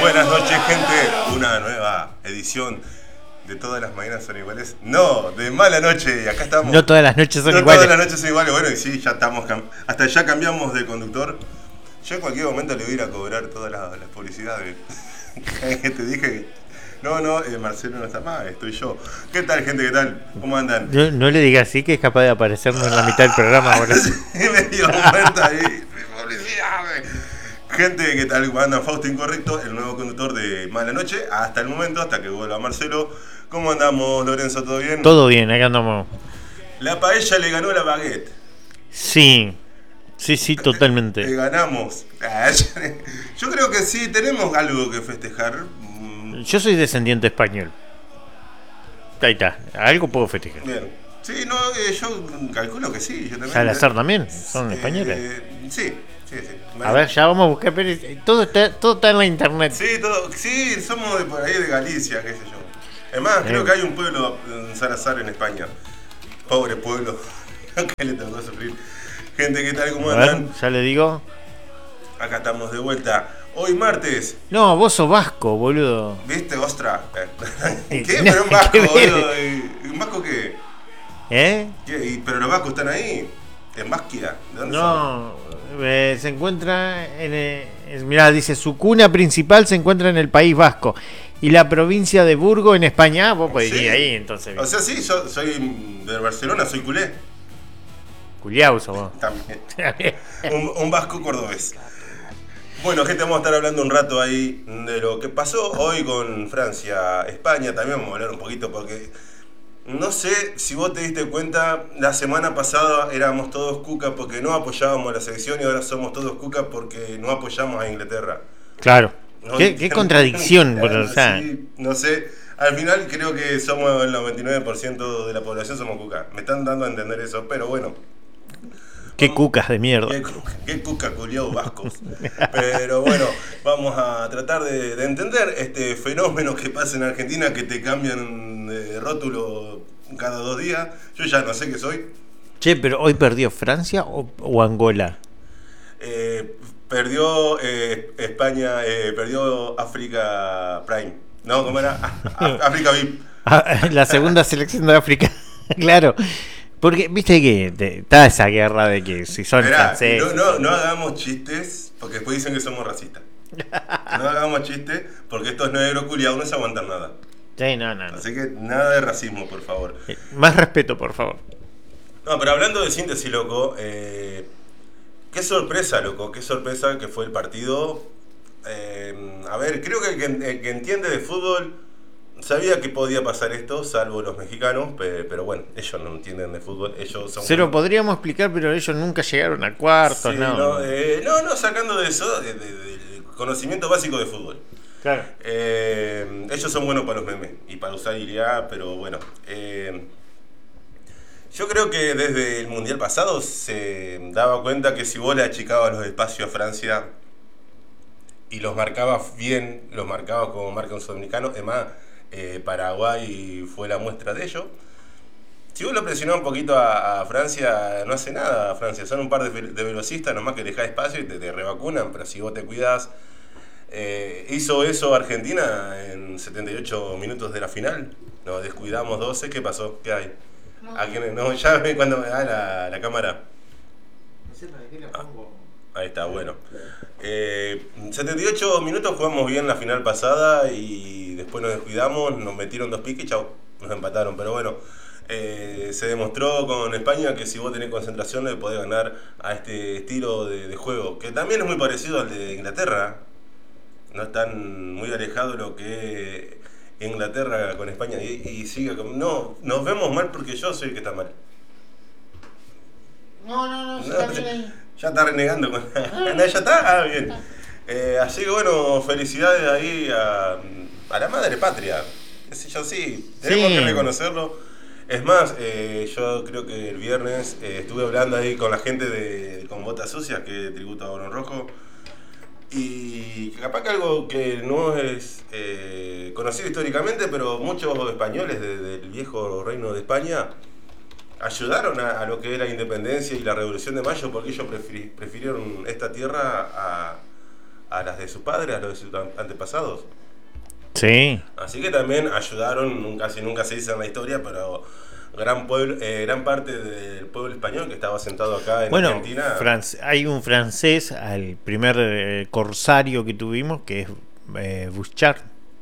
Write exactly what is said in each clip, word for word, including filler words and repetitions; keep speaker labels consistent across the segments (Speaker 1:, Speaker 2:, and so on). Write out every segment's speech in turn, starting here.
Speaker 1: Buenas noches, gente. Una nueva edición de Todas las Mañanas Son Iguales. No, de Mala Noche. Y acá estamos.
Speaker 2: No todas las noches son
Speaker 1: no
Speaker 2: iguales.
Speaker 1: No todas las noches son iguales. Bueno, y sí, ya estamos. Hasta ya cambiamos de conductor. Yo en cualquier momento le voy a ir a cobrar todas las, las publicidades. Te dije. No, no, eh, Marcelo no está más, estoy yo. ¿Qué tal, gente? ¿Qué tal? ¿Cómo andan?
Speaker 2: No, no le digas así, que es capaz de aparecernos en la mitad del programa ahora.
Speaker 1: Sí, me dio cuenta ahí. Publicidades. Gente, ¿qué tal? ¿Cómo andan? Fausto Incorrecto, el nuevo conductor de Mala Noche, hasta el momento, hasta que vuelva Marcelo. ¿Cómo andamos, Lorenzo? ¿Todo bien?
Speaker 2: Todo bien, acá andamos.
Speaker 1: La paella le ganó la baguette.
Speaker 2: Sí, sí, sí, totalmente.
Speaker 1: Le ganamos. Yo creo que sí, tenemos algo que festejar.
Speaker 2: Yo soy descendiente español. Ahí está, algo puedo festejar.
Speaker 1: Bien. Sí, no, eh, yo calculo que sí. Yo también.
Speaker 2: Salazar también, son eh, españoles.
Speaker 1: Sí, sí, sí.
Speaker 2: A ver, ya vamos a buscar, pero todo está, todo está en la internet.
Speaker 1: Sí, todo, sí, somos de por ahí de Galicia, qué sé yo. Además, eh. creo que hay un pueblo en Salazar en España. Pobre pueblo. ¿Qué le tocó sufrir? Gente, ¿qué tal? ¿Cómo andan?
Speaker 2: Ya le digo.
Speaker 1: Acá estamos de vuelta. Hoy martes.
Speaker 2: No, vos sos vasco, boludo.
Speaker 1: ¿Viste? Ostra. ¿Qué? Pero un vasco, boludo. ¿Un vasco qué?
Speaker 2: ¿Eh?
Speaker 1: ¿Qué? ¿Y, ¿Pero los vascos están ahí? ¿En Basquia? ¿De dónde
Speaker 2: no, eh, se encuentra en... Eh, mirá, dice, su cuna principal se encuentra en el País Vasco. Y la provincia de Burgo en España. Vos podés ir ahí, entonces.
Speaker 1: O sea, sí, yo soy de Barcelona, soy culé.
Speaker 2: Culiauso, vos.
Speaker 1: También. un, un vasco cordobés. Bueno, gente, vamos a estar hablando un rato ahí de lo que pasó hoy con Francia, España. También vamos a hablar un poquito porque no sé si vos te diste cuenta, la semana pasada éramos todos cuca porque no apoyábamos a la selección y ahora somos todos cuca porque no apoyamos a Inglaterra.
Speaker 2: Claro.
Speaker 1: No,
Speaker 2: ¿Qué, qué contradicción? Bueno, o sea.
Speaker 1: Sí, no sé, al final creo que somos el noventa y nueve por ciento de la población somos cuca. Me están dando a entender eso, pero bueno.
Speaker 2: Qué cucas de mierda.
Speaker 1: Qué, qué cuca culiao vascos. Pero bueno, vamos a tratar de, de entender este fenómeno que pasa en Argentina, que te cambian de rótulo cada dos días. Yo ya no sé qué soy.
Speaker 2: Che, pero hoy perdió Francia o, o Angola.
Speaker 1: Eh, perdió eh, España, eh, perdió África Prime. No, ¿cómo era? África V I P.
Speaker 2: La segunda selección de África. Claro. Porque, viste que está esa guerra de que si son
Speaker 1: Mirá,
Speaker 2: franceses.
Speaker 1: No, no, no hagamos chistes, porque después dicen que somos racistas. No hagamos chistes, porque estos negros culiados no se aguantan nada.
Speaker 2: Sí, no, no, no.
Speaker 1: Así que nada de racismo, por favor.
Speaker 2: Eh, más respeto, por favor.
Speaker 1: No, pero hablando de síntesis, loco, eh, qué sorpresa, loco, qué sorpresa que fue el partido. Eh, a ver, creo que el que, el que entiende de fútbol sabía que podía pasar esto, salvo los mexicanos, pero, pero bueno, ellos no entienden de fútbol, ellos son...
Speaker 2: Se lo podríamos explicar, pero ellos nunca llegaron a cuartos,
Speaker 1: sí,
Speaker 2: no.
Speaker 1: No, eh, no, no, sacando de eso, de, de, de conocimiento básico de fútbol.
Speaker 2: Claro.
Speaker 1: Eh, ellos son buenos para los memes y para usar I A, pero bueno. Eh, yo creo que desde el Mundial pasado se daba cuenta que si vos le achicabas los espacios a Francia y los marcabas bien, los marcabas como marca un sudamericano, además... Eh, Paraguay fue la muestra de ello. Si vos lo presionás un poquito a, a Francia, no hace nada a Francia. Son un par de, de velocistas nomás que dejás espacio y te, te revacunan, pero si vos te cuidás. Eh, hizo eso Argentina en setenta y ocho minutos de la final. Nos descuidamos doce. ¿Qué pasó? ¿Qué hay? No, ¿A quién? No, ya ve cuando me da la, la cámara.
Speaker 3: No sé para qué la pongo.
Speaker 1: Ah, ahí está, bueno. Eh, setenta y ocho minutos jugamos bien la final pasada y después nos descuidamos, nos metieron dos piques y chau, nos empataron. Pero bueno, eh, se demostró con España que si vos tenés concentración le podés ganar a este estilo de, de juego, que también es muy parecido al de Inglaterra. No es tan muy alejado lo que Inglaterra con España y, y sigue con... No, nos vemos mal porque yo soy el que está mal.
Speaker 3: No, no, no,
Speaker 1: no
Speaker 3: está bien ahí.
Speaker 1: Ya está renegando con... ¿Ya está? Ah, bien. Eh, así que bueno, felicidades ahí a, a la madre patria. Qué sé yo, sí, tenemos sí. que reconocerlo. Es más, eh, yo creo que el viernes eh, estuve hablando ahí con la gente de Con Botas Sucias, que es tributo a Barón Rojo. Y capaz que algo que no es eh, conocido históricamente, pero muchos españoles de, del viejo reino de España ayudaron a, a lo que era la independencia y la Revolución de Mayo, porque ellos prefiri, prefirieron esta tierra a, a las de sus padres, a los de sus antepasados.
Speaker 2: Sí.
Speaker 1: Así que también ayudaron, nunca, casi nunca se dice en la historia, pero gran pueblo, eh, gran parte del pueblo español que estaba sentado acá en
Speaker 2: Bueno,
Speaker 1: Argentina.
Speaker 2: France- hay un francés, al primer eh, corsario que tuvimos, que es eh, Bouchard.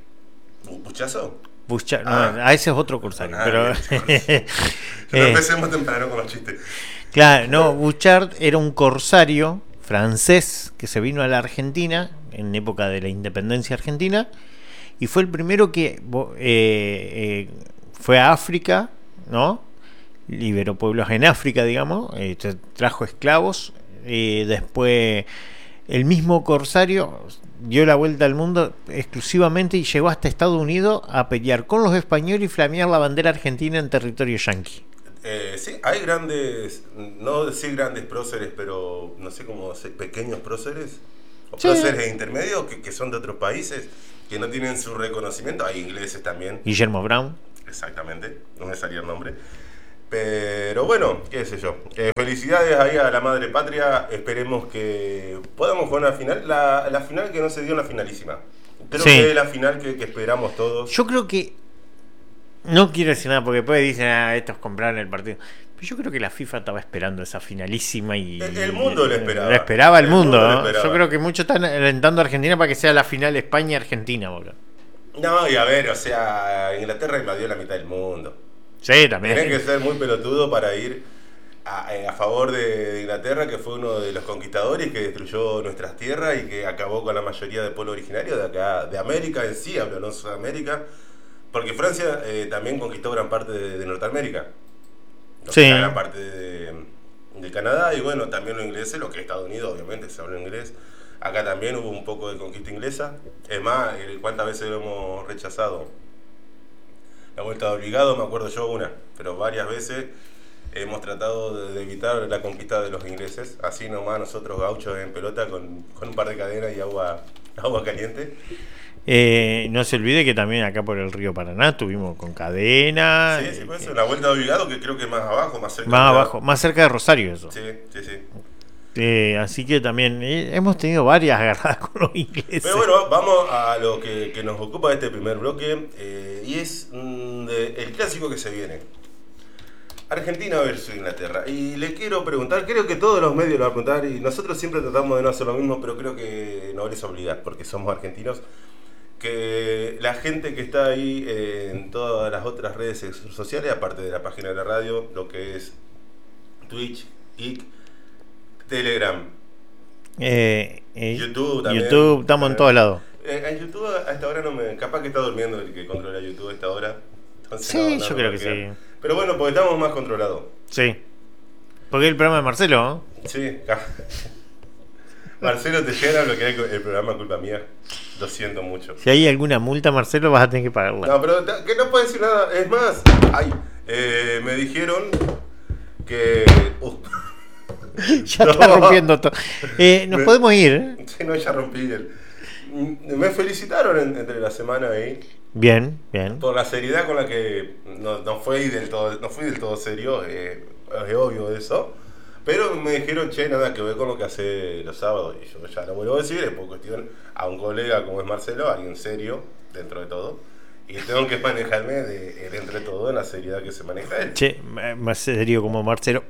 Speaker 1: ¿Buchazo?
Speaker 2: Bouchard, no,
Speaker 1: Ah.
Speaker 2: a ese es otro corsario,
Speaker 1: Ah,
Speaker 2: pero
Speaker 1: bien, no
Speaker 2: eh,
Speaker 1: empecemos temprano con los chistes.
Speaker 2: claro, no, Bouchard era un corsario francés que se vino a la Argentina en época de la independencia argentina y fue el primero que bo- eh, eh, fue a África, ¿no? Liberó pueblos en África, digamos, eh, tra- trajo esclavos, eh, después el mismo corsario dio la vuelta al mundo exclusivamente y llegó hasta Estados Unidos a pelear con los españoles y flamear la bandera argentina en territorio yanqui.
Speaker 1: Eh, sí, hay grandes, no decir grandes próceres, pero no sé cómo decir, pequeños próceres, o
Speaker 2: Sí.
Speaker 1: próceres intermedios que, que son de otros países, que no tienen su reconocimiento. Hay ingleses también,
Speaker 2: Guillermo Brown.
Speaker 1: exactamente, no me salía el nombre. Pero bueno, qué sé yo. Eh, felicidades ahí a la madre patria. Esperemos que podamos jugar una final. La, la final que no se dio en la finalísima. Creo
Speaker 2: Sí.
Speaker 1: que es la final que, que esperamos todos.
Speaker 2: Yo creo que. No quiero decir nada porque después dicen, ah, estos compraron el partido. Pero yo creo que la FIFA estaba esperando esa finalísima y.
Speaker 1: El- el mundo lo esperaba.
Speaker 2: Lo esperaba el,
Speaker 1: El
Speaker 2: mundo.
Speaker 1: mundo lo
Speaker 2: ¿no?
Speaker 1: esperaba.
Speaker 2: Yo creo que muchos están alentando a Argentina para que sea la final España-Argentina, boludo.
Speaker 1: No, y a ver, o sea, Inglaterra invadió la mitad del mundo.
Speaker 2: Sí, también.
Speaker 1: Tenés que ser muy pelotudo para ir a, eh, a favor de, de Inglaterra, que fue uno de los conquistadores que destruyó nuestras tierras y que acabó con la mayoría del pueblo originario de acá, de América en sí, hablo no Sudamérica, porque Francia eh, también conquistó gran parte de, de Norteamérica. O
Speaker 2: Sí.
Speaker 1: sea, gran parte de, de Canadá y bueno, también los ingleses, lo que es Estados Unidos, obviamente, se habla inglés. Acá también hubo un poco de conquista inglesa. Es más, eh, ¿cuántas veces lo hemos rechazado? La vuelta de obligado, me acuerdo yo una, pero varias veces hemos tratado de, de evitar la conquista de los ingleses. Así nomás nosotros gauchos en pelota con, con un par de cadenas y agua, agua caliente.
Speaker 2: Eh, no se olvide que también acá por el río Paraná estuvimos con cadena.
Speaker 1: Sí, sí,
Speaker 2: eh,
Speaker 1: por eso, la vuelta de obligado que creo que es más abajo, más cerca.
Speaker 2: más
Speaker 1: de la-
Speaker 2: abajo, más cerca de Rosario eso.
Speaker 1: Sí, sí, sí.
Speaker 2: Eh, así que también eh, hemos tenido varias agarradas con los ingleses.
Speaker 1: Pero bueno, vamos a lo que, que nos ocupa de este primer bloque eh, y es mm, de- el clásico que se viene. Argentina versus Inglaterra. Y le quiero preguntar, creo que todos los medios lo van a preguntar y nosotros siempre tratamos de no hacer lo mismo, pero creo que no les obligar porque somos argentinos. Que la gente que está ahí eh, en todas las otras redes sociales, aparte de la página de la radio, lo que es Twitch, Geek, Telegram,
Speaker 2: Eh, eh,
Speaker 1: YouTube también.
Speaker 2: YouTube, estamos en todos lados.
Speaker 1: Eh, en YouTube a esta hora no me. Capaz que está durmiendo el que controla YouTube a esta hora. Entonces
Speaker 2: Sí,
Speaker 1: no- no
Speaker 2: yo
Speaker 1: me
Speaker 2: creo
Speaker 1: va a
Speaker 2: que
Speaker 1: quedar.
Speaker 2: sí.
Speaker 1: Pero bueno, porque estamos más controlados.
Speaker 2: Sí. Porque el programa de Marcelo, ¿no?
Speaker 1: Sí. Marcelo, te llegan a bloquear el programa culpa mía. Lo siento mucho.
Speaker 2: Si hay alguna multa, Marcelo, vas a tener que pagarla.
Speaker 1: No, pero ta- que no puedo decir nada. Es más, ay, eh, me dijeron que. Uh,
Speaker 2: Ya
Speaker 1: No.
Speaker 2: está rompiendo todo. Eh, nos
Speaker 1: Me-
Speaker 2: podemos ir. ¿eh?
Speaker 1: sí, no, ya rompí el. Me felicitaron en- entre la semana ahí.
Speaker 2: Bien, bien.
Speaker 1: Por la seriedad con la que no, no fui del todo, no fui del todo serio, eh, es obvio eso. Pero me dijeron, che, nada que ver con lo que hace los sábados. Y yo ya lo vuelvo a decir, es por cuestión a un colega como es Marcelo, alguien serio dentro de todo. Y tengo que manejarme de, dentro de todo en la seriedad que se maneja él.
Speaker 2: Che, m- más serio como Marcelo.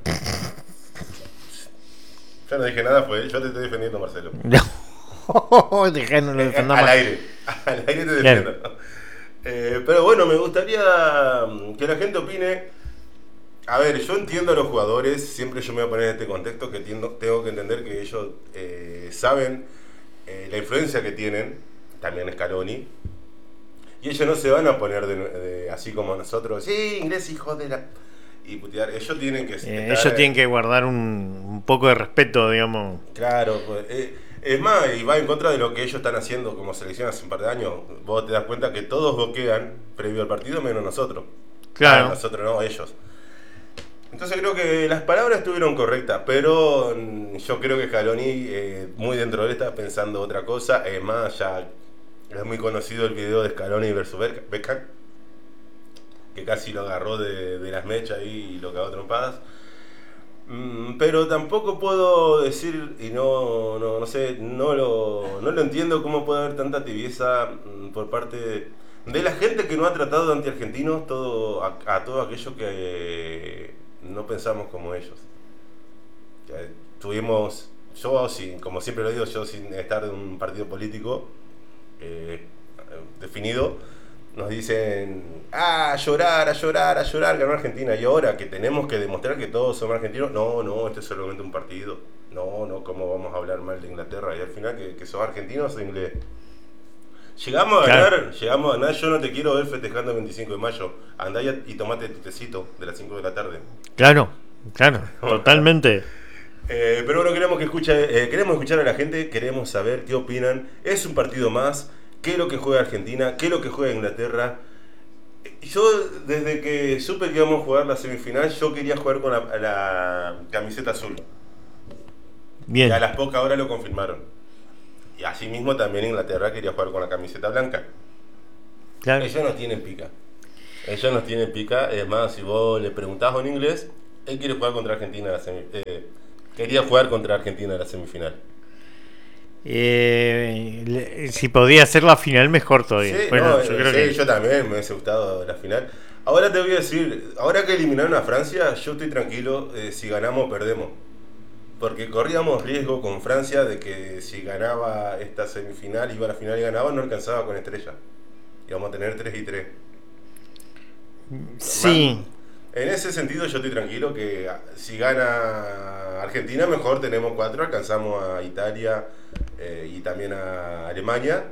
Speaker 1: Yo no dije nada, fue él. Yo te estoy defendiendo, Marcelo.
Speaker 2: No, dejándolo
Speaker 1: Eh,
Speaker 2: defendamos.
Speaker 1: al aire, al aire te defiendo. Eh, pero bueno, me gustaría mm, que la gente opine. A ver, yo entiendo a los jugadores, siempre yo me voy a poner en este contexto que entiendo- tengo que entender que ellos eh, saben eh, la influencia que tienen, también Scaloni, y ellos no se van a poner de, de- así como nosotros, sí, inglés hijo de la... y putear, ellos tienen que...
Speaker 2: Eh,
Speaker 1: estar-
Speaker 2: ellos tienen que guardar un, un poco de respeto, digamos.
Speaker 1: Claro, pues, eh, es más, y va en contra de lo que ellos están haciendo como selección hace un par de años. Vos te das cuenta que todos bloquean previo al partido menos nosotros.
Speaker 2: Claro.
Speaker 1: Ah, nosotros no, ellos. Entonces creo que las palabras estuvieron correctas, pero mm, yo creo que Scaloni, eh, muy dentro de él, está pensando otra cosa. Es más, ya es muy conocido el video de Scaloni versus Beck- Beckham, que casi lo agarró de, de las mechas y lo cagó a trompadas. Mm, pero tampoco puedo decir, y no, no, no sé, no lo, no lo entiendo cómo puede haber tanta tibieza mm, por parte de, de la gente que no ha tratado de anti-argentinos todo, a, a todo aquello que eh, no pensamos como ellos. Que tuvimos, yo, sin, como siempre lo digo, yo sin estar en un partido político eh, definido, nos dicen, ah, a llorar, a llorar, a llorar, ganó Argentina. Y ahora que tenemos que demostrar que todos somos argentinos, no, no, esto es solamente un partido. No, no, ¿cómo vamos a hablar mal de Inglaterra? Y al final, que, que sos argentino o sos inglés. Llegamos a ganar, claro. llegamos a ganar, yo no te quiero ver festejando el veinticinco de mayo. Andá y, y tomate tu tecito de las cinco de la tarde.
Speaker 2: Claro, claro, totalmente.
Speaker 1: Eh, pero bueno, queremos que escuche, eh, queremos escuchar a la gente, queremos saber qué opinan. Es un partido más. ¿Qué es lo que juega Argentina? ¿Qué es lo que juega Inglaterra? Yo, desde que supe que íbamos a jugar la semifinal, yo quería jugar con la, la camiseta azul.
Speaker 2: Bien.
Speaker 1: Y a las pocas horas lo confirmaron. Y así mismo también Inglaterra quería jugar con la camiseta blanca. Claro. Ellos no tienen pica. Ellos no tienen pica. Es más, si vos le preguntás en inglés, él quiere jugar contra Argentina la semi, eh, quería jugar contra Argentina en la semifinal.
Speaker 2: Eh, si podía ser la final, mejor todavía.
Speaker 1: Sí,
Speaker 2: bueno,
Speaker 1: no,
Speaker 2: yo, creo
Speaker 1: sí,
Speaker 2: que...
Speaker 1: yo también me hubiese gustado la final. Ahora te voy a decir, ahora que eliminaron a Francia, yo estoy tranquilo, eh, si ganamos perdemos. Porque corríamos riesgo con Francia de que si ganaba esta semifinal, iba a la final y ganaba, no alcanzaba con estrella. Íbamos a tener tres y tres.
Speaker 2: Sí.
Speaker 1: En ese sentido yo estoy tranquilo que si gana Argentina, mejor tenemos cuatro, alcanzamos a Italia eh, y también a Alemania.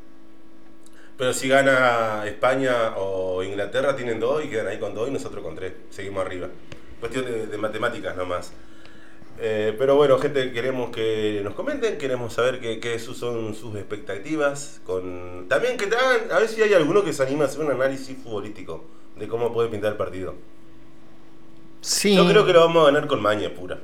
Speaker 1: Pero si gana España o Inglaterra, tienen dos y quedan ahí con dos y nosotros con tres. Seguimos arriba. Cuestión de, de matemáticas nomás. Eh, pero bueno, gente, queremos que nos comenten, queremos saber qué, qué son sus expectativas. Con... También que te hagan, a ver si hay alguno que se anima a hacer un análisis futbolístico de cómo puede pintar el partido.
Speaker 2: Sí.
Speaker 1: Yo creo que lo vamos a ganar con maña pura.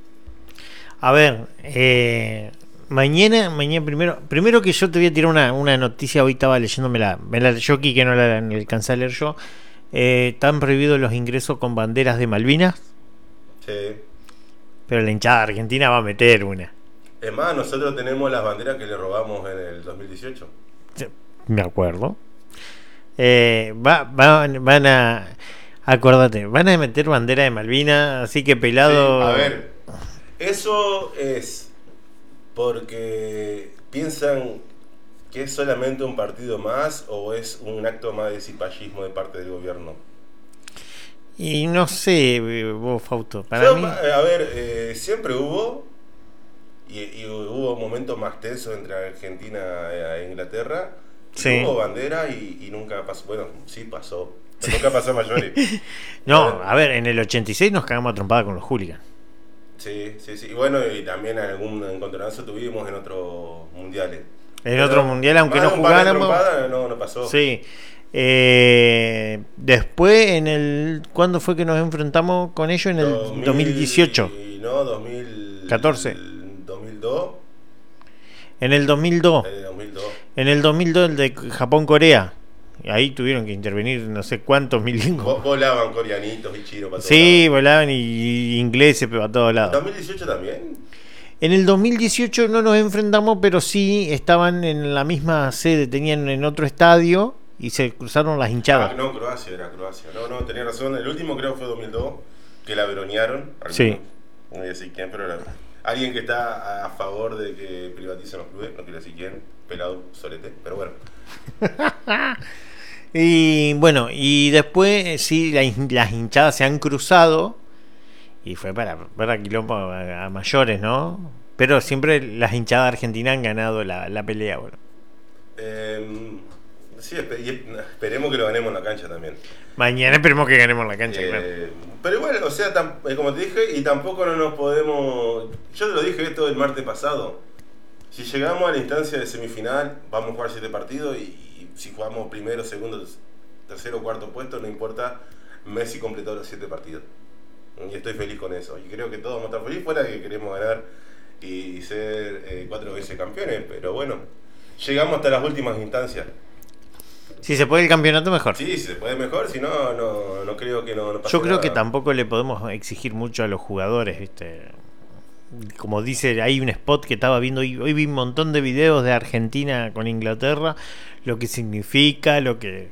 Speaker 2: A ver, eh, mañana, mañana primero, primero que yo te voy a tirar una, una noticia, hoy estaba leyéndomela, me la leyó aquí que no la alcancé a leer yo. Eh, están prohibidos los ingresos con banderas de Malvinas.
Speaker 1: Sí.
Speaker 2: Pero la hinchada argentina va a meter una.
Speaker 1: Es más, nosotros tenemos las banderas que le robamos en el dos mil dieciocho.
Speaker 2: Me acuerdo. Eh, va, va, van a... Acuérdate, van a meter bandera de Malvinas, así que pelado...
Speaker 1: Sí, a ver, eso es porque piensan que es solamente un partido más o es un acto más de cipallismo de parte del gobierno.
Speaker 2: Y no sé, vos, Fausto, para
Speaker 1: Yo,
Speaker 2: mí...
Speaker 1: A ver, eh, siempre hubo, y, y hubo momentos más tensos entre Argentina e Inglaterra,
Speaker 2: sí.
Speaker 1: Hubo bandera y, y nunca pasó, bueno, sí pasó, pero nunca pasó a mayores.
Speaker 2: No, a ver, en el ochenta y seis nos cagamos a trompada con los hooligans.
Speaker 1: Sí, sí, sí, y bueno, y también algún encontronazo tuvimos en otros mundiales.
Speaker 2: En pero otro mundial, aunque no jugáramos...
Speaker 1: No, no pasó.
Speaker 2: Sí. Eh, después en el ¿cuándo fue que nos enfrentamos con ellos? En el dos mil, dos mil dieciocho.
Speaker 1: No, dos mil
Speaker 2: catorce.
Speaker 1: dos mil dos.
Speaker 2: En el dos mil dos.
Speaker 1: En el dos mil dos.
Speaker 2: En el dos mil dos el de Japón-Corea. Ahí tuvieron que intervenir no sé cuántos milingos.
Speaker 1: Volaban coreanitos y chinos para todos
Speaker 2: sí,
Speaker 1: lados.
Speaker 2: volaban y ingleses pero a todos lados.
Speaker 1: ¿dos mil dieciocho también?
Speaker 2: En el dos mil dieciocho no nos enfrentamos, pero sí estaban en la misma sede, tenían en otro estadio. Y se cruzaron las hinchadas.
Speaker 1: Ah, no, Croacia, era Croacia. No, no, tenía razón. El último creo fue dos mil dos, que la veronearon.
Speaker 2: Sí.
Speaker 1: No voy a decir quién, pero era alguien que está a favor de que privaticen los clubes. No quiero decir quién. Pelado, solete, pero bueno.
Speaker 2: Y bueno, y después sí, la, las hinchadas se han cruzado. Y fue para, para quilombo a, a mayores, ¿no? Pero siempre las hinchadas argentinas han ganado la, la pelea, bueno.
Speaker 1: Eh... Sí, y esperemos que lo ganemos en la cancha también.
Speaker 2: Mañana esperemos que ganemos en la cancha,
Speaker 1: eh,
Speaker 2: claro.
Speaker 1: Pero igual, o sea, tam, como te dije, y tampoco no nos podemos... Yo te lo dije esto el martes pasado. Si llegamos a la instancia de semifinal, vamos a jugar siete partidos y, y si jugamos primero, segundo, tercero, cuarto puesto, no importa, Messi completó los siete partidos. Y estoy feliz con eso. Y creo que todos vamos a estar felices fuera que queremos ganar y ser eh, cuatro veces campeones. Pero bueno, llegamos hasta las últimas instancias.
Speaker 2: Si se puede el campeonato, mejor.
Speaker 1: Sí, si se puede mejor, si no, no, no creo que no, no pase
Speaker 2: Yo creo
Speaker 1: nada.
Speaker 2: que tampoco le podemos exigir mucho a los jugadores, ¿viste? Como dice, hay un spot que estaba viendo hoy, hoy vi un montón de videos de Argentina con Inglaterra, lo que significa, lo que...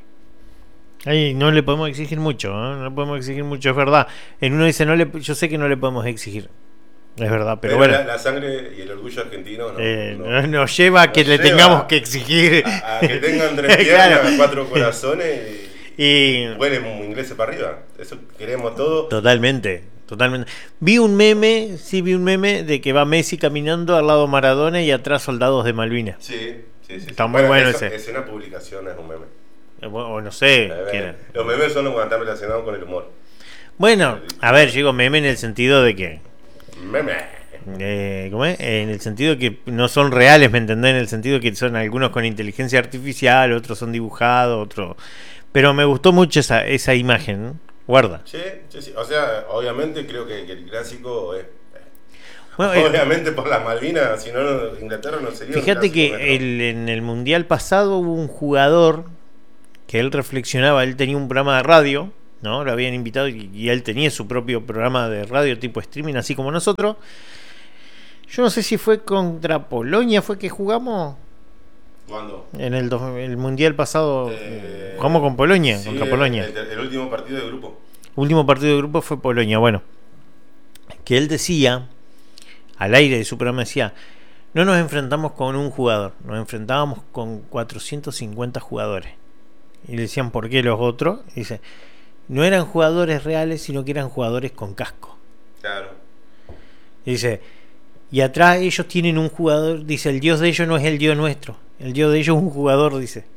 Speaker 2: Ahí no le podemos exigir mucho, ¿eh? No le podemos exigir mucho, es verdad. En uno dice, no le, yo sé que no le podemos exigir, es verdad, pero,
Speaker 1: Pero
Speaker 2: bueno.
Speaker 1: la, la sangre y el orgullo argentino no,
Speaker 2: Eh,
Speaker 1: no-
Speaker 2: no- nos lleva a que
Speaker 1: nos
Speaker 2: le
Speaker 1: lleva
Speaker 2: tengamos que exigir.
Speaker 1: a, a que tengan tres piernas,
Speaker 2: Claro.
Speaker 1: cuatro corazones y,
Speaker 2: Y
Speaker 1: vuelen ingleses para arriba. Eso queremos todo.
Speaker 2: totalmente, totalmente. Vi un meme, sí vi un meme de que va Messi caminando al lado Maradona y atrás soldados de Malvinas.
Speaker 1: Sí, sí, sí.
Speaker 2: Está
Speaker 1: sí.
Speaker 2: muy bueno
Speaker 1: eso,
Speaker 2: ese.
Speaker 1: Es una publicación, es un meme.
Speaker 2: Eh, O no sé.
Speaker 1: Eh,
Speaker 2: qué era.
Speaker 1: Los memes son los que están relacionados con el humor.
Speaker 2: Bueno, a ver, digo meme en el sentido de que...
Speaker 1: Meme.
Speaker 2: Eh, ¿cómo es? En el sentido que no son reales, ¿me entendés? En el sentido que son algunos con inteligencia artificial, otros son dibujados, otros... Pero me gustó mucho esa, esa imagen, ¿no? Guarda.
Speaker 1: Sí, sí, sí. O sea, obviamente creo que, que el clásico es.
Speaker 2: Bueno, eh,
Speaker 1: Obviamente por las Malvinas, si no, no, Inglaterra no sería un
Speaker 2: fíjate
Speaker 1: clásico nuestro.
Speaker 2: que el, en el Mundial pasado hubo un jugador que él reflexionaba, él tenía un programa de radio, ¿no? Lo habían invitado y, y él tenía su propio programa de radio tipo streaming, así como nosotros. Yo no sé si fue contra Polonia, fue que jugamos
Speaker 1: ¿Cuándo?
Speaker 2: en el, dos- el Mundial pasado.
Speaker 1: Eh,
Speaker 2: Jugamos con Polonia,
Speaker 1: sí,
Speaker 2: contra
Speaker 1: el-
Speaker 2: Polonia.
Speaker 1: El, el último partido de grupo.
Speaker 2: Último partido de grupo fue Polonia, bueno. Que él decía, al aire de su programa decía, no nos enfrentamos con un jugador, nos enfrentábamos con cuatrocientos cincuenta jugadores. Y le decían, ¿por qué los otros? Y dice, no eran jugadores reales, sino que eran jugadores con casco.
Speaker 1: Claro.
Speaker 2: Y dice, y atrás ellos tienen un jugador, dice, el dios de ellos no es el dios nuestro, el dios de ellos es un jugador, dice.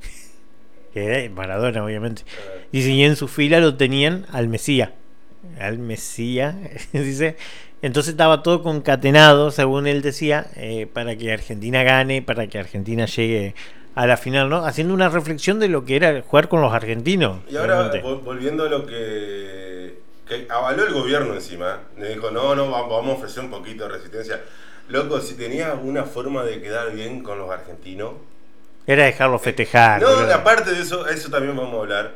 Speaker 2: Que es Maradona, obviamente.
Speaker 1: Eh,
Speaker 2: Dice, y en su fila lo tenían al Mesías. Al Mesías, dice. Entonces estaba todo concatenado, según él decía, eh, para que Argentina gane, para que Argentina llegue a la final, ¿no? Haciendo una reflexión de lo que era jugar con los argentinos.
Speaker 1: Y ahora,
Speaker 2: realmente.
Speaker 1: vol- volviendo a lo que, que avaló el gobierno encima, le dijo, no, no, va- vamos a ofrecer un poquito de resistencia. Loco, si tenías alguna forma de quedar bien con los argentinos...
Speaker 2: Era dejarlo festejar.
Speaker 1: No,
Speaker 2: boludo.
Speaker 1: aparte de eso, eso también vamos a hablar.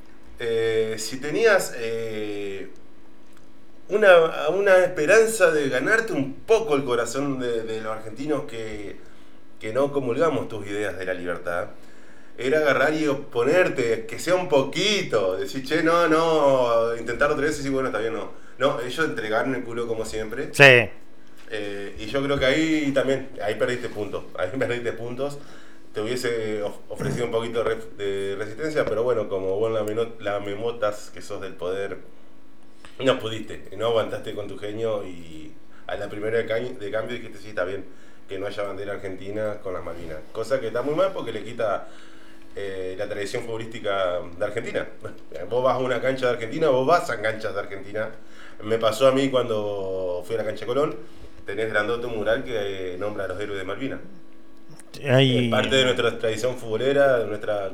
Speaker 1: Eh, si tenías eh, una, una esperanza de ganarte un poco el corazón de, de los argentinos que, que no comulgamos tus ideas de la libertad, era agarrar y oponerte, que sea un poquito, decir, che, no, no, intentar otra vez y decir, bueno, está bien, no. No, ellos entregaron el culo como siempre.
Speaker 2: Sí.
Speaker 1: Eh, y yo creo que ahí también, ahí perdiste puntos, ahí perdiste puntos. Te hubiese of- ofrecido un poquito de, ref- de resistencia, pero bueno, como vos la, meno- la memotas que sos del poder, no pudiste, no aguantaste con tu genio y a la primera de, ca- de cambio dijiste, sí, está bien, que no haya bandera argentina con las Malvinas. Cosa que está muy mal porque le quita eh, la tradición futbolística de Argentina. Vos vas a una cancha de Argentina, vos vas a canchas de Argentina. Me pasó a mí cuando fui a la cancha de Colón, tenés grandote un mural que eh, nombra a los héroes de Malvinas.
Speaker 2: Hay...
Speaker 1: Es parte de nuestra tradición futbolera, de nuestra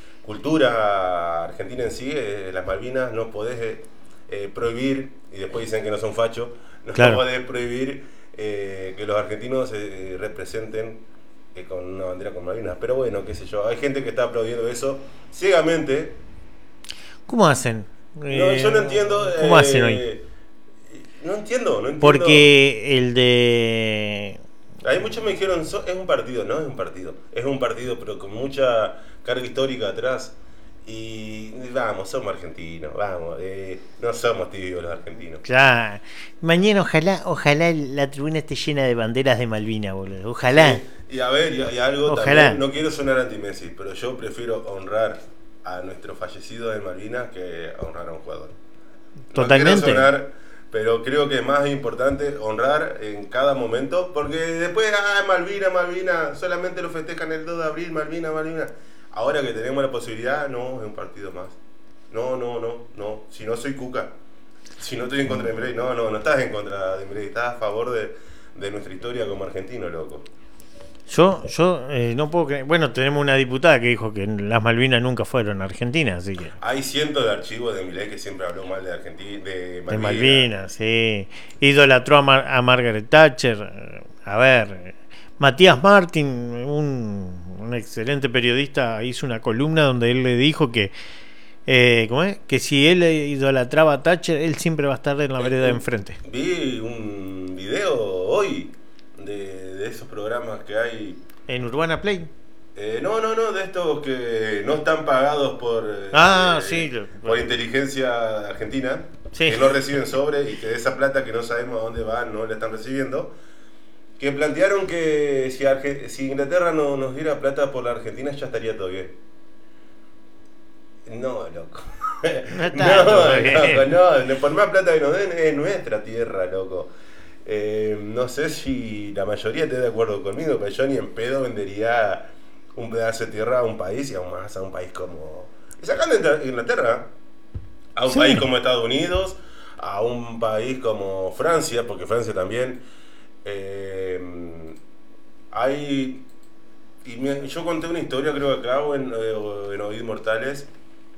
Speaker 1: cultura argentina en sí, eh, las Malvinas no podés eh, eh, prohibir, y después dicen que no son fachos, no
Speaker 2: Claro.
Speaker 1: podés prohibir eh, que los argentinos se representen eh, con una bandera con Malvinas. Pero bueno, qué sé yo, hay gente que está aplaudiendo eso ciegamente.
Speaker 2: ¿Cómo hacen?
Speaker 1: No,
Speaker 2: Eh,
Speaker 1: yo no entiendo.
Speaker 2: ¿Cómo
Speaker 1: eh,
Speaker 2: hacen hoy?
Speaker 1: No entiendo, no entiendo.
Speaker 2: Porque el de...
Speaker 1: Hay muchos me dijeron, "So- es un partido", no es un partido, es un partido pero con mucha carga histórica atrás y vamos, somos argentinos, vamos, eh, no somos tibios los argentinos.
Speaker 2: Claro. Mañana ojalá, ojalá la tribuna esté llena de banderas de Malvinas, boludo. Ojalá.
Speaker 1: Y a ver, y, y algo
Speaker 2: Ojalá.
Speaker 1: también, no quiero sonar anti-Messi, pero yo prefiero honrar a nuestro fallecido de Malvinas que honrar a un jugador.
Speaker 2: Totalmente.
Speaker 1: No quiero sonar, pero creo que es más importante honrar en cada momento, porque después, ah, Malvina, Malvina, solamente lo festejan el dos de abril, Malvina, Malvina. Ahora que tenemos la posibilidad, no, es un partido más. No, no, no, no. Si no soy Cuca, si no estoy en contra de Milei, no, no, no estás en contra de Milei, estás a favor de, de nuestra historia como argentino, loco.
Speaker 2: Yo, yo eh, no puedo creer. Bueno, tenemos una diputada que dijo que las Malvinas nunca fueron Argentina, así que.
Speaker 1: Hay cientos de archivos de Milei que siempre habló mal de Argentina, de Malvinas.
Speaker 2: De Malvinas, sí. Idolatró a, Mar- a Margaret Thatcher. A ver, Matías Martín, un, un excelente periodista, hizo una columna donde él le dijo que eh, ¿cómo es? Que si él idolatraba a Thatcher, él siempre va a estar en la vereda de enfrente.
Speaker 1: Vi un video hoy de, de esos programas que hay
Speaker 2: En Urbana Play.
Speaker 1: Eh, no, no, no, de estos que no están pagados por, eh,
Speaker 2: Ah,
Speaker 1: eh,
Speaker 2: sí.
Speaker 1: por inteligencia argentina,
Speaker 2: Sí.
Speaker 1: que no reciben sobre y que de esa plata que no sabemos a dónde va no la están recibiendo, que plantearon que si, Arge- si Inglaterra no nos diera plata por la Argentina ya estaría todo bien. No, loco.
Speaker 2: No está
Speaker 1: no,
Speaker 2: todo bien.
Speaker 1: loco, no, por más plata que nos den es nuestra tierra, loco. Eh, no sé si la mayoría esté de acuerdo conmigo, pero yo ni en pedo vendería un pedazo de tierra a un país y aún más a un país como... Y sacando Inglaterra, a un
Speaker 2: Sí.
Speaker 1: país como Estados Unidos, a un país como Francia, porque Francia también... eh, hay... Y me- yo conté una historia, creo que acá o en, eh, o en Oídos Mortales,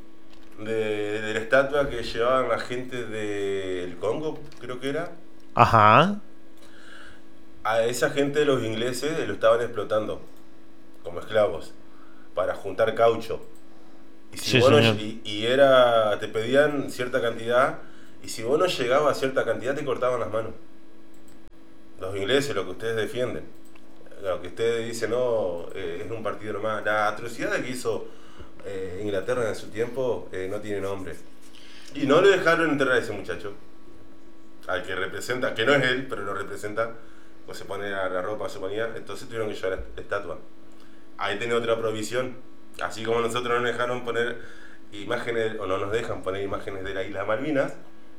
Speaker 1: de, de la estatua que llevaban la gente del Congo, creo que era.
Speaker 2: Ajá.
Speaker 1: A esa gente de los ingleses lo estaban explotando como esclavos para juntar caucho. Y si
Speaker 2: Sí,
Speaker 1: vos no-
Speaker 2: señor.
Speaker 1: y, y era, te pedían cierta cantidad, y si vos no llegabas a cierta cantidad te cortaban las manos. Los ingleses, lo que ustedes defienden, lo que ustedes dicen, no, eh, es un partido nomás. La atrocidad que hizo eh, Inglaterra en su tiempo eh, no tiene nombre. Y no le dejaron enterrar a ese muchacho, al que representa, que no es él, pero lo representa, pues se pone la, la ropa, se ponía, entonces tuvieron que llevar la estatua. Ahí tiene otra provisión, así como nosotros no nos dejaron poner imágenes, o no nos dejan poner imágenes de la isla Malvinas,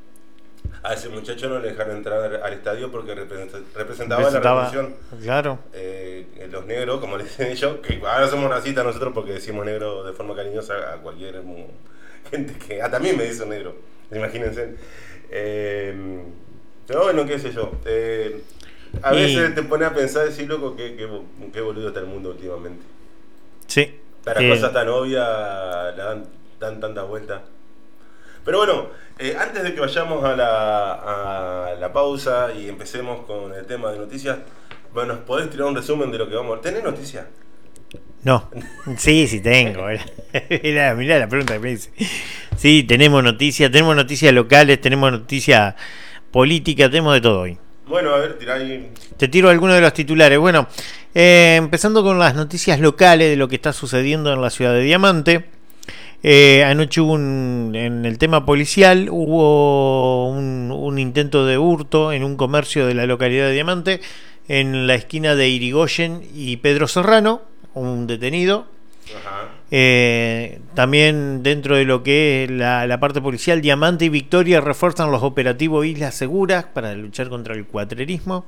Speaker 1: a ese muchacho no le dejaron entrar al estadio porque represent- representaba la
Speaker 2: Representaba-
Speaker 1: revolución.
Speaker 2: Claro.
Speaker 1: Eh, los negros, como le dicen ellos, que ahora somos racistas nosotros porque decimos negro de forma cariñosa a cualquier mm, gente que... Ah, también me dicen negro, imagínense. Eh, pero bueno, qué sé yo. Eh, a
Speaker 2: Y-
Speaker 1: veces te pone a pensar, decir, loco, qué, qué, qué boludo está el mundo últimamente.
Speaker 2: Sí.
Speaker 1: Para
Speaker 2: Eh,
Speaker 1: cosas tan obvias, le dan, dan tanta vuelta. Pero bueno, eh, antes de que vayamos a la, a la pausa y empecemos con el tema de noticias, bueno, ¿nos podés tirar un resumen de lo que vamos a ver? ¿Tenés noticias?
Speaker 2: No. Sí, sí tengo. Mirá, mirá la pregunta que me dice. Sí, tenemos noticias, tenemos noticias locales, tenemos noticias políticas, tenemos de todo hoy.
Speaker 1: Bueno, a ver, tirá ahí.
Speaker 2: Te tiro algunos de los titulares. Bueno, eh, empezando con las noticias locales de lo que está sucediendo en la ciudad de Diamante. Eh, anoche hubo un, en el tema policial hubo un, un intento de hurto en un comercio de la localidad de Diamante, en la esquina de Irigoyen y Pedro Serrano, un detenido.
Speaker 1: Ajá.
Speaker 2: Eh, también dentro de lo que es la, la parte policial, Diamante y Victoria refuerzan los operativos Islas Seguras para luchar contra el cuatrerismo.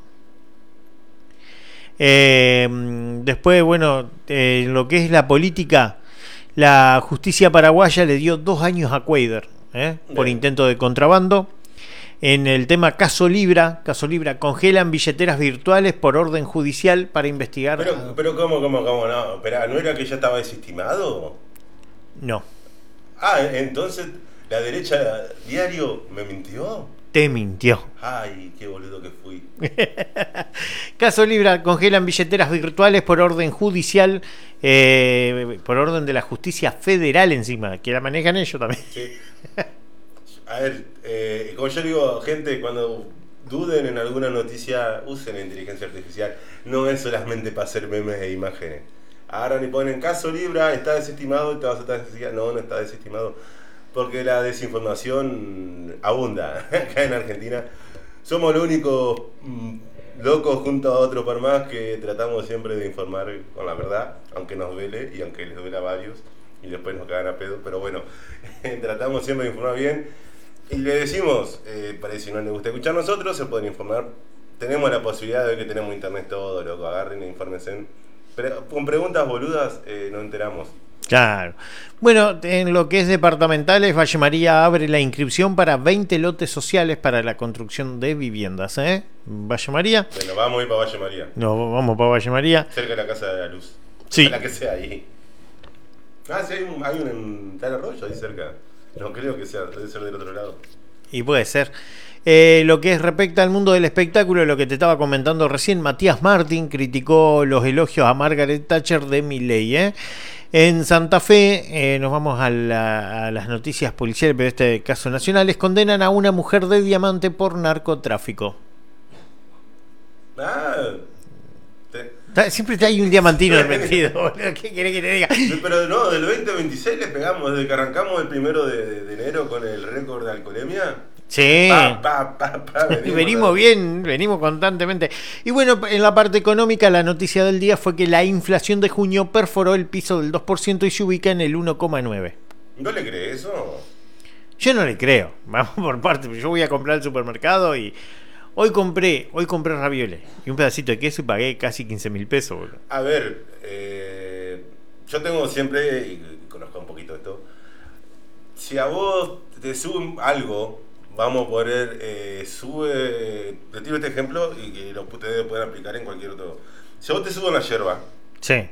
Speaker 2: Eh, después, bueno, eh, en lo que es la política, la justicia paraguaya le dio dos años a Cuader ¿eh? por
Speaker 1: Bien.
Speaker 2: intento de contrabando. En el tema Caso Libra, Caso Libra, congelan billeteras virtuales por orden judicial para investigar.
Speaker 1: Pero, pero ¿cómo, cómo, cómo? No, espera, ¿no era que ya estaba desestimado?
Speaker 2: No,
Speaker 1: Ah, entonces la derecha diario me mintió.
Speaker 2: te mintió.
Speaker 1: Ay, qué boludo que fui.
Speaker 2: Caso Libra, congelan billeteras virtuales por orden judicial, eh, por orden de la justicia federal encima, que la manejan ellos también.
Speaker 1: Sí. A ver, eh, como yo digo, gente, cuando duden en alguna noticia, usen la inteligencia artificial. No es solamente para hacer memes e imágenes. Agarran y ponen Caso Libra, está desestimado y te vas a estar desestimado. No, no está desestimado. Porque la desinformación abunda acá en Argentina. Somos los únicos mm, locos junto a otros par más que tratamos siempre de informar con la verdad, aunque nos duele y aunque les duele a varios y después nos cagan a pedo, pero bueno, tratamos siempre de informar bien y le decimos, eh, para si no les gusta escuchar nosotros, se pueden informar. Tenemos la posibilidad de que tenemos internet todo, loco, agarren e infórmense. Pero con preguntas boludas eh, nos enteramos.
Speaker 2: Claro. Bueno, en lo que es departamentales, Valle María abre la inscripción para veinte lotes sociales para la construcción de viviendas. ¿eh? Valle María.
Speaker 1: Bueno, vamos a ir para Valle María,
Speaker 2: Nos vamos para Valle María.
Speaker 1: cerca de la Casa de la Luz.
Speaker 2: Sí.
Speaker 1: Ojalá que sea ahí. Ah, sí, hay un, hay un en Tal Arroyo ahí cerca. No creo que sea, debe ser del otro lado.
Speaker 2: Y puede ser. Eh, lo que es respecto al mundo del espectáculo, lo que te estaba comentando recién, Matías Martín criticó los elogios a Margaret Thatcher de Milei. ¿eh? En Santa Fe, eh, nos vamos a, la, a las noticias policiales, pero este caso nacionales, condenan a una mujer de Diamante por narcotráfico.
Speaker 1: Ah, te...
Speaker 2: Siempre hay un diamantino metido, boludo. ¿Qué querés que te diga?
Speaker 1: Pero no, del veinte veintiséis le pegamos, desde que arrancamos el primero de, de enero con el récord de alcoholemia.
Speaker 2: Sí,
Speaker 1: pa, pa, pa, pa, venimos,
Speaker 2: venimos bien, venimos constantemente. Y bueno, en la parte económica, la noticia del día fue que la inflación de junio perforó el piso del dos por ciento y se ubica en el uno coma nueve.
Speaker 1: ¿No le crees eso?
Speaker 2: Yo no le creo, vamos por parte. Yo voy a comprar al supermercado y hoy compré, hoy compré ravioles y un pedacito de queso y pagué casi quince mil pesos, boludo.
Speaker 1: A ver, eh, yo tengo siempre, y conozco un poquito esto, si a vos te suben algo, vamos a poner, eh, sube, te tiro este ejemplo y que lo ustedes pueden aplicar en cualquier otro. Si a vos te suben la yerba,
Speaker 2: sí,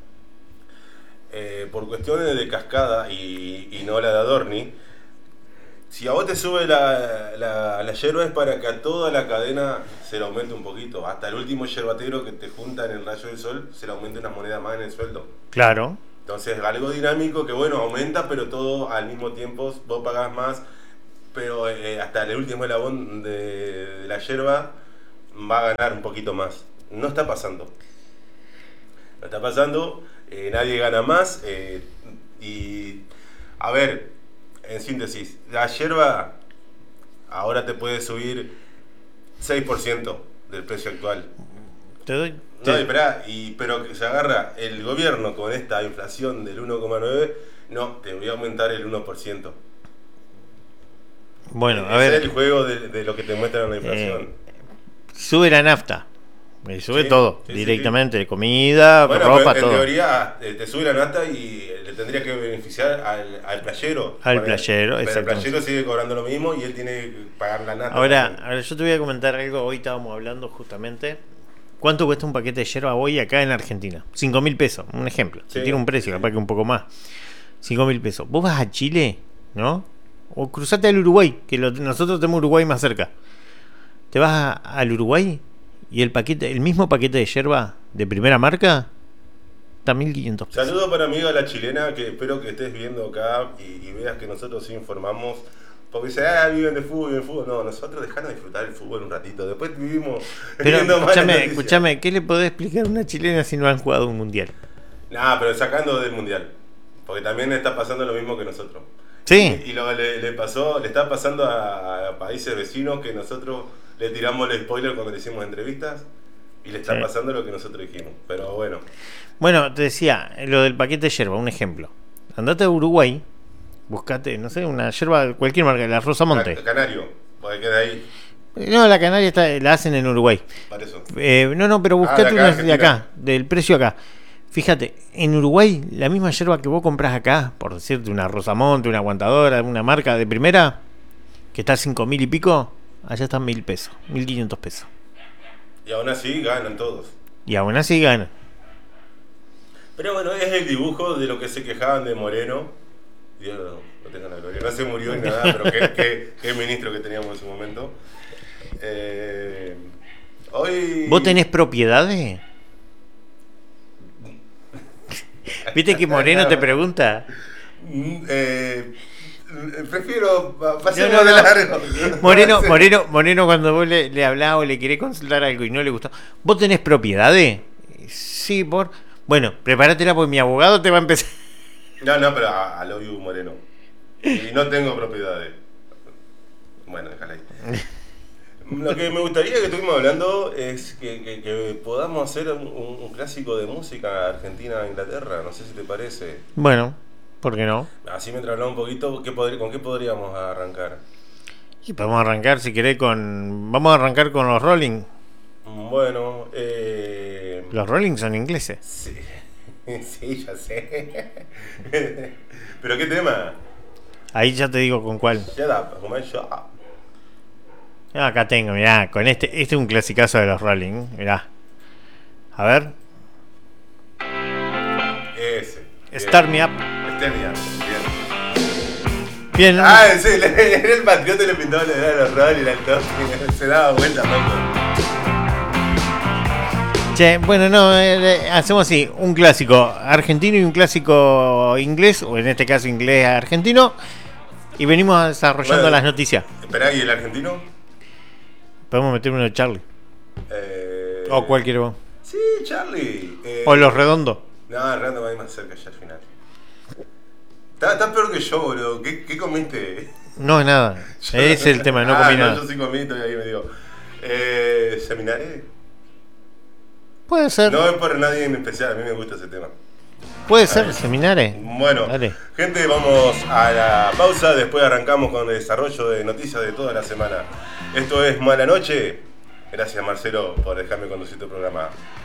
Speaker 1: eh, por cuestiones de cascada y, y no la de Adorni, si a vos te sube la, la, la yerba es para que a toda la cadena se le aumente un poquito. Hasta el último yerbatero que te junta en el rayo del sol se le aumente una moneda más en el sueldo.
Speaker 2: claro.
Speaker 1: Entonces algo dinámico que bueno, aumenta, pero todo al mismo tiempo, vos pagás más, pero eh, hasta el último eslabón de, de la yerba va a ganar un poquito más. No está pasando. No está pasando, eh, nadie gana más. Eh, y a ver, en síntesis, la yerba ahora te puede subir seis por ciento del precio actual.
Speaker 2: Te doy.
Speaker 1: No,
Speaker 2: te-
Speaker 1: esperá, y, pero que se agarra el gobierno con esta inflación del uno coma nueve, no, te voy a aumentar el uno por ciento.
Speaker 2: Bueno, a
Speaker 1: Ese
Speaker 2: ver.
Speaker 1: es el juego de, de lo que te muestran la inflación.
Speaker 2: Eh, sube la nafta. Y sube
Speaker 1: Sí,
Speaker 2: todo,
Speaker 1: sí, sí,
Speaker 2: directamente, sí. Comida,
Speaker 1: Bueno,
Speaker 2: ropa,
Speaker 1: pero en
Speaker 2: todo.
Speaker 1: teoría eh, te sube la nata y le tendría que beneficiar al, al playero.
Speaker 2: Al
Speaker 1: Bueno,
Speaker 2: playero,
Speaker 1: pero el
Speaker 2: exactamente.
Speaker 1: playero sigue cobrando lo mismo y él tiene que pagar la nata.
Speaker 2: Ahora,
Speaker 1: también.
Speaker 2: ahora yo te voy a comentar algo. Hoy estábamos hablando justamente. ¿Cuánto cuesta un paquete de yerba hoy acá en Argentina? cinco mil pesos, un ejemplo.
Speaker 1: Sí,
Speaker 2: Se tiene un precio,
Speaker 1: sí.
Speaker 2: capaz que un poco más. cinco mil pesos. Vos vas a Chile, ¿no? O cruzate al Uruguay, que lo- nosotros tenemos Uruguay más cerca. Te vas a- al Uruguay y el paquete, el mismo paquete de yerba de primera marca está mil quinientos pesos.
Speaker 1: Saludo para mi amiga la chilena, que espero que estés viendo acá y, y veas que nosotros sí informamos. Porque dice, ah, viven de fútbol, viven de fútbol. No, nosotros dejanos disfrutar el fútbol un ratito. Después vivimos
Speaker 2: Pero
Speaker 1: viendo malas
Speaker 2: escúchame,
Speaker 1: noticias.
Speaker 2: escúchame, ¿qué le podés explicar a una chilena si no han jugado un mundial?
Speaker 1: Nah, pero sacando del mundial. Porque también está pasando lo mismo que nosotros.
Speaker 2: Sí.
Speaker 1: Y, y lo le, le pasó, le está pasando a, a países vecinos que nosotros le tiramos el spoiler cuando le hicimos entrevistas. Y le está
Speaker 2: Sí.
Speaker 1: pasando lo que nosotros dijimos. Pero bueno.
Speaker 2: Bueno, te decía, lo del paquete de yerba, un ejemplo. Andate a Uruguay, buscate, no sé, una yerba, cualquier marca, la Rosamonte.
Speaker 1: Ca- Canario, porque queda ahí.
Speaker 2: No, la canaria está, la hacen en Uruguay.
Speaker 1: Para eso.
Speaker 2: Eh, no, no, pero
Speaker 1: Ah,
Speaker 2: buscate
Speaker 1: de acá,
Speaker 2: una de
Speaker 1: Argentina.
Speaker 2: acá, del precio acá. Fíjate, en Uruguay, la misma yerba que vos comprás acá, por decirte una Rosamonte, una aguantadora, una marca de primera, que está a cinco mil y pico, allá están mil pesos, mil quinientos pesos.
Speaker 1: Y aún así ganan todos.
Speaker 2: Y aún así gana.
Speaker 1: Pero bueno, es el dibujo de lo que se quejaban de Moreno. Dios no tenga la gloria. No se murió ni nada, pero qué, qué, qué ministro que teníamos en su momento. Eh, hoy.
Speaker 2: ¿Vos tenés propiedades? ¿Viste que Moreno te pregunta?
Speaker 1: Mm, eh, prefiero pa- pasemos
Speaker 2: No, no,
Speaker 1: de
Speaker 2: no.
Speaker 1: largo.
Speaker 2: Moreno, Moreno, Moreno, cuando vos le, le hablás o le querés consultar algo y no le gustó, ¿vos tenés propiedades? Sí, por. Bueno, prepáratela porque mi abogado te va a empezar.
Speaker 1: No, no, pero a, a lo vivo Moreno. Y no tengo propiedades. Bueno, déjala ahí. Lo que me gustaría que estuvimos hablando es que, que- que podamos hacer un, un- un clásico de música Argentina-Inglaterra. No sé si te parece.
Speaker 2: Bueno, ¿por qué no?
Speaker 1: Así mientras hablamos un poquito, ¿qué podri- ¿con qué podríamos arrancar?
Speaker 2: Y podemos arrancar, si querés, con. Vamos a arrancar con los Rolling.
Speaker 1: Bueno, eh...
Speaker 2: Los Rolling son ingleses.
Speaker 1: Sí, sí, ya sé. ¿Pero qué tema?
Speaker 2: Ahí ya te digo con cuál.
Speaker 1: Shut up, como es Shut Up.
Speaker 2: Ah, acá tengo, mirá, con este. Este es un clasicazo de los Rolling, mirá. A ver.
Speaker 1: Ese. bien.
Speaker 2: Start Me Up.
Speaker 1: Start Me Up, bien.
Speaker 2: Bien.
Speaker 1: Ah, sí, era el patriota y le pintaba la edad de los rol y era el toque. Se daba vuelta, loco.
Speaker 2: Che, bueno, no, eh, hacemos así, un clásico argentino y un clásico inglés, o en este caso inglés argentino, y venimos desarrollando
Speaker 1: Bueno,
Speaker 2: las noticias.
Speaker 1: Esperá, ¿y el argentino?
Speaker 2: Podemos meter uno de Charlie.
Speaker 1: Eh...
Speaker 2: O cualquier vos.
Speaker 1: Sí, Charlie. Eh...
Speaker 2: O los redondos.
Speaker 1: No, el redondo va a ir más cerca ya al final. Estás está peor que yo, boludo. ¿Qué, qué comiste?
Speaker 2: No, nada. Ese es el tema, no
Speaker 1: ah,
Speaker 2: comí
Speaker 1: no,
Speaker 2: nada.
Speaker 1: Yo sí comí, todavía ahí me digo. Eh, ¿Seminares?
Speaker 2: Puede ser.
Speaker 1: No es por nadie en especial, a mí me gusta ese tema.
Speaker 2: Puede ser, seminares.
Speaker 1: Bueno,
Speaker 2: Dale.
Speaker 1: gente, vamos a la pausa, después arrancamos con el desarrollo de noticias de toda la semana. Esto es Mala Noche. Gracias, Marcelo, por dejarme conducir tu programa.